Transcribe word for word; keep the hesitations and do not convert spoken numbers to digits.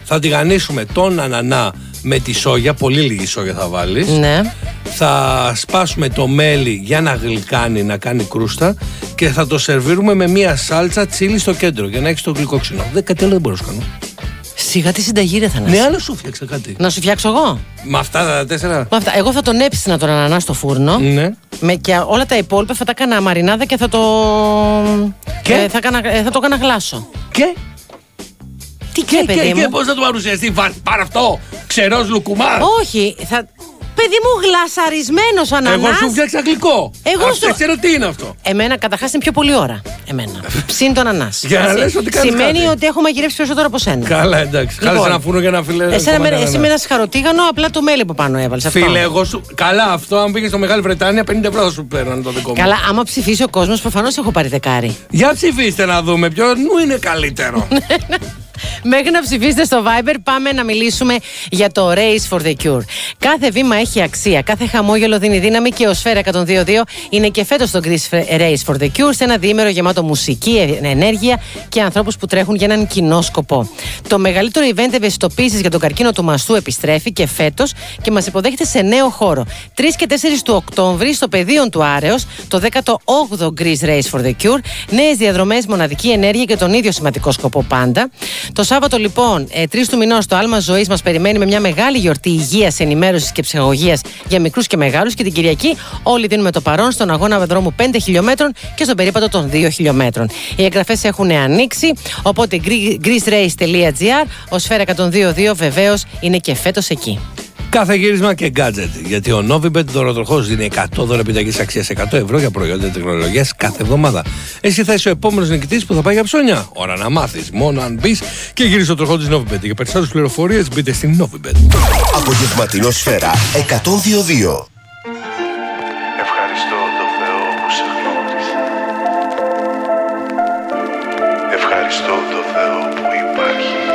Θα τηγανίσουμε τον ανανά με τη σόγια, πολύ λίγη σόγια θα βάλεις. Ναι. Θα σπάσουμε το μέλι για να γλυκάνει, να κάνει κρούστα και θα το σερβίρουμε με μια σάλτσα τσίλι στο κέντρο για να έχεις το γλυκόξινο. Δεν, κάτι άλλο δεν μπορώ να κάνω. Σιγά τι συνταγή ρε Θανάση. Ναι, άλλο σου φτιάξα κάτι. Να σου φτιάξω εγώ. Με αυτά τα τέσσερα. Με αυτά. Εγώ θα τον έψινα τον ανανά στο φούρνο. Ναι. Με, και όλα τα υπόλοιπα θα τα έκανα μαρινάδα και θα το. Και? Ε, θα, κάνα, ε, θα το έκανα γλάσο. Και. Τι και, Και, παιδί και, μου. και πώς θα του παρουσιαστεί, πάρα αυτό, ξερός λουκουμάς. Όχι, θα. Παιδί μου, γλασαρισμένος ανανάς. Εγώ σου φτιάξα γλυκό. Εγώ Αυτό σου- ξέρω τι είναι αυτό. Εμένα καταρχάς είναι πιο πολλή ώρα. Εμένα. Ψήν τον ανανάς. Για να Έτσι. λες ότι κάνεις Σημαίνει κάτι. ότι έχω μαγειρεύσει περισσότερο από σένα. Καλά, εντάξει. Λοιπόν, Χάλασε ένα φούρνο και ένα φιλέ. Εσένα, με, κομμάτι εσύ ανανά. με ένα σχαροτίγανο, απλά το μέλι που πάνω έβαλες. Αυτό. Φίλε, εγώ σου. Καλά, αυτό αν πήγε στο Μεγάλη Βρετάνια, πενήντα ευρώ θα σου παίρνανε το δικό μου. Καλά, άμα ψηφίσει ο κόσμος, προφανώς έχω πάρει δεκάρι. Για ψηφίστε να δούμε ποιο μου είναι καλύτερο. Μέχρι να ψηφίσετε στο Viber, πάμε να μιλήσουμε για το Race for the Cure. Κάθε βήμα έχει αξία, κάθε χαμόγελο δίνει δύναμη και ο Σφαίρα εκατόν δύο κόμμα δύο είναι και φέτος στο Race for the Cure σε ένα διήμερο γεμάτο μουσική, ενέργεια και ανθρώπους που τρέχουν για έναν κοινό σκοπό. Το μεγαλύτερο event ευαισθητοποίησης για τον καρκίνο του μαστού επιστρέφει και φέτος και μας υποδέχεται σε νέο χώρο. τρεις και τέσσερις του Οκτώβρη στο Πεδίον του Άρεως, το δέκατο όγδοο Greece Race for the Cure, νέες διαδρομές, μοναδική ενέργεια και τον ίδιο σημαντικό σκοπό πάντα. Το Σάββατο λοιπόν, τρεις του μηνός, το Άλμα Ζωής μας περιμένει με μια μεγάλη γιορτή υγείας, ενημέρωσης και ψυχαγωγίας για μικρούς και μεγάλους. Και την Κυριακή, όλοι δίνουμε το παρόν στον αγώνα δρόμου πέντε χιλιόμετρων και στον περίπατο των δύο χιλιόμετρων. Οι εγγραφές έχουν ανοίξει, οπότε greece race τελεία gr, ο Σφαίρα εκατόν δύο κόμμα δύο βεβαίως είναι και φέτος εκεί. Κάθε γύρισμα και gadget. Γιατί ο Novibet δωροτροχός δίνει εκατό δώρα επιταγής αξίας εκατό ευρώ για προϊόντα τεχνολογίας κάθε εβδομάδα. Εσύ θα είσαι ο επόμενος νικητής που θα πάει για ψώνια. Ώρα να μάθεις. Μόνο αν μπεις και γυρίσεις στο τροχό της Novibet. Για περισσότερες πληροφορίες μπείτε στην Novibet. Απογευματινό Σφαίρα εκατόν δύο κόμμα δύο. Ευχαριστώ το Θεό που σε γνώρισα. Ευχαριστώ το Θεό που υπάρχει.